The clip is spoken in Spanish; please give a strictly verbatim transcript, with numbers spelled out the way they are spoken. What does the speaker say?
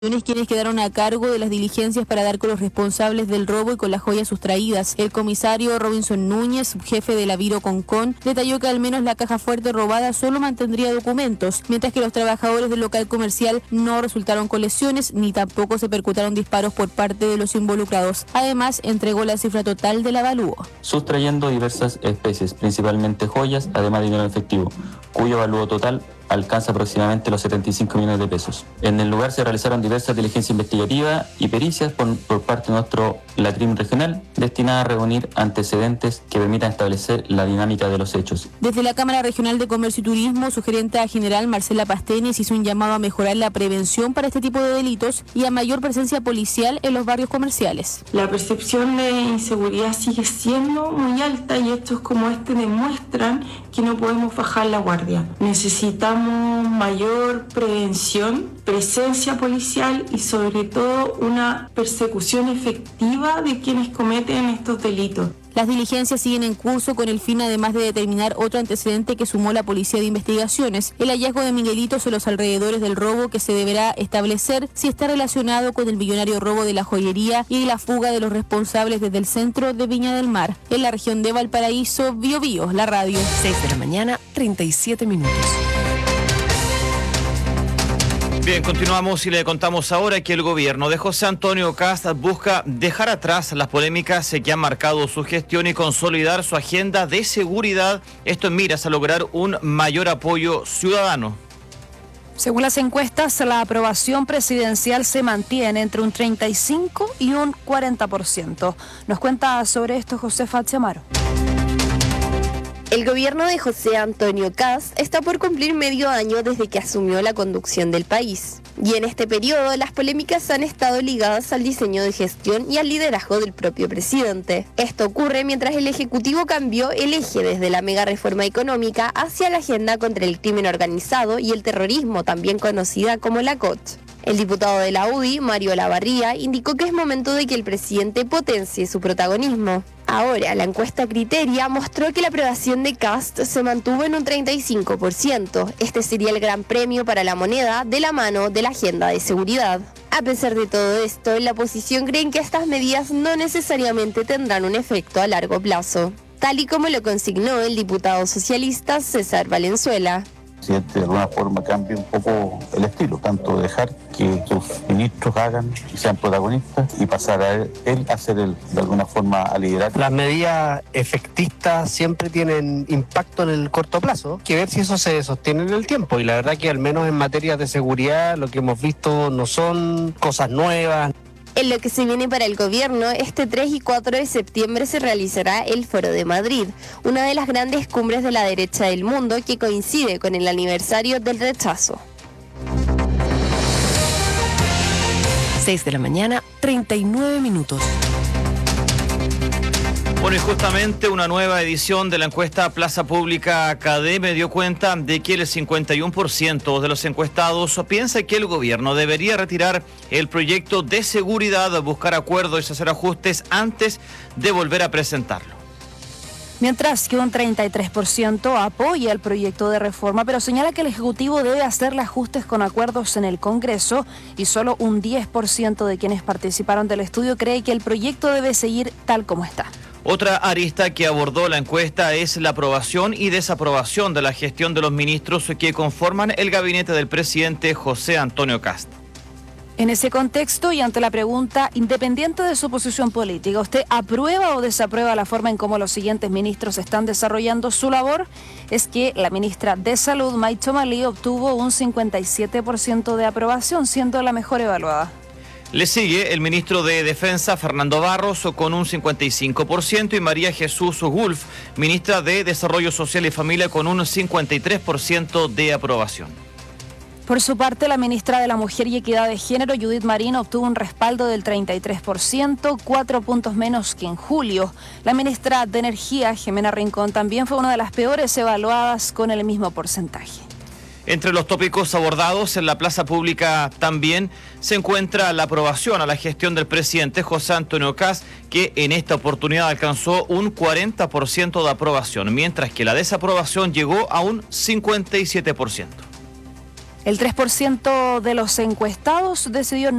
quienes quedaron a cargo de las diligencias para dar con los responsables del robo y con las joyas sustraídas. El comisario Robinson Núñez, jefe de la Viro Concón, detalló que al menos la caja fuerte robada solo mantendría documentos, mientras que los trabajadores del local comercial no resultaron con lesiones ni tampoco se percutaron disparos por parte de los involucrados. Además, entregó la cifra total del avalúo. Sustrayendo diversas especies, principalmente joyas, además de dinero en efectivo, cuyo avalúo total alcanza aproximadamente los setenta y cinco millones de pesos. En el lugar se realizaron diversas diligencias investigativas y pericias por, por parte de nuestro LATRIM regional, destinada a reunir antecedentes que permitan establecer la dinámica de los hechos. Desde la Cámara Regional de Comercio y Turismo, su gerente general Marcela Pastenes hizo un llamado a mejorar la prevención para este tipo de delitos y a mayor presencia policial en los barrios comerciales. La percepción de inseguridad sigue siendo muy alta y hechos como este demuestran que no podemos bajar la guardia. Necesitamos mayor prevención, presencia policial y sobre todo una persecución efectiva de quienes cometen estos delitos. Las diligencias siguen en curso con el fin además de determinar otro antecedente que sumó la Policía de Investigaciones, el hallazgo de Miguelitos en los alrededores del robo que se deberá establecer si está relacionado con el millonario robo de la joyería y la fuga de los responsables desde el centro de Viña del Mar. En la región de Valparaíso, Bio Bio, la radio. seis de la mañana, treinta y siete minutos. Bien, continuamos y le contamos ahora que el gobierno de José Antonio Kast busca dejar atrás las polémicas que han marcado su gestión y consolidar su agenda de seguridad. Esto en miras a lograr un mayor apoyo ciudadano. Según las encuestas, la aprobación presidencial se mantiene entre un treinta y cinco y un cuarenta por ciento. Nos cuenta sobre esto José Fachamaro. El gobierno de José Antonio Kast está por cumplir medio año desde que asumió la conducción del país. Y en este periodo las polémicas han estado ligadas al diseño de gestión y al liderazgo del propio presidente. Esto ocurre mientras el Ejecutivo cambió el eje desde la mega reforma económica hacia la agenda contra el crimen organizado y el terrorismo, también conocida como la C O T. El diputado de la U D I, Mario Olavarría, indicó que es momento de que el presidente potencie su protagonismo. Ahora, la encuesta Criteria mostró que la aprobación de Kast se mantuvo en un treinta y cinco por ciento. Este sería el gran premio para la moneda de la mano de la agenda de seguridad. A pesar de todo esto, en la oposición creen que estas medidas no necesariamente tendrán un efecto a largo plazo, tal y como lo consignó el diputado socialista César Valenzuela. El presidente de alguna forma cambie un poco el estilo, tanto dejar que sus ministros hagan y sean protagonistas y pasar a él, él a ser el, de alguna forma a liderar. Las medidas efectistas siempre tienen impacto en el corto plazo, hay que ver si eso se sostiene en el tiempo y la verdad que al menos en materia de seguridad lo que hemos visto no son cosas nuevas. En lo que se viene para el gobierno, este tres y cuatro de septiembre se realizará el Foro de Madrid, una de las grandes cumbres de la derecha del mundo que coincide con el aniversario del rechazo. seis de la mañana, treinta y nueve minutos. Bueno, y justamente una nueva edición de la encuesta Plaza Pública Academia dio cuenta de que el cincuenta y uno por ciento de los encuestados piensa que el gobierno debería retirar el proyecto de seguridad, buscar acuerdos y hacer ajustes antes de volver a presentarlo. Mientras que un treinta y tres por ciento apoya el proyecto de reforma, pero señala que el Ejecutivo debe hacerle ajustes con acuerdos en el Congreso y solo un diez por ciento de quienes participaron del estudio cree que el proyecto debe seguir tal como está. Otra arista que abordó la encuesta es la aprobación y desaprobación de la gestión de los ministros que conforman el gabinete del presidente José Antonio Kast. En ese contexto y ante la pregunta, independiente de su posición política, ¿usted aprueba o desaprueba la forma en cómo los siguientes ministros están desarrollando su labor? Es que la ministra de Salud, May Tomalí, obtuvo un cincuenta y siete por ciento de aprobación, siendo la mejor evaluada. Le sigue el ministro de Defensa, Fernando Barros, con un cincuenta y cinco por ciento, y María Jesús Gulf, ministra de Desarrollo Social y Familia, con un cincuenta y tres por ciento de aprobación. Por su parte, la ministra de la Mujer y Equidad de Género, Judith Marín, obtuvo un respaldo del treinta y tres por ciento, cuatro puntos menos que en julio. La ministra de Energía, Jimena Rincón, también fue una de las peores evaluadas con el mismo porcentaje. Entre los tópicos abordados en la plaza pública también se encuentra la aprobación a la gestión del presidente José Antonio Kast, que en esta oportunidad alcanzó un cuarenta por ciento de aprobación, mientras que la desaprobación llegó a un cincuenta y siete por ciento. El tres por ciento de los encuestados decidió